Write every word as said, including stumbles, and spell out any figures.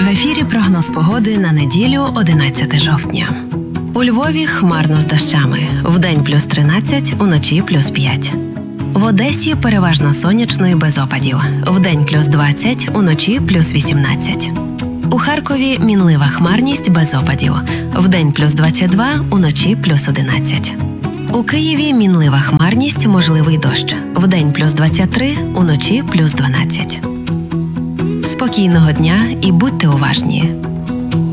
В ефірі прогноз погоди на неділю, одинадцяте жовтня. У Львові хмарно з дощами. Вдень плюс тринадцять, уночі плюс п'ять. В Одесі переважно сонячно і без опадів. Вдень плюс двадцять, уночі плюс вісімнадцять. У Харкові мінлива хмарність без опадів. Вдень плюс двадцять два, уночі плюс одинадцять. У Києві мінлива хмарність, можливий дощ. Вдень плюс двадцять три, уночі плюс дванадцять. Спокійного дня і будьте уважні.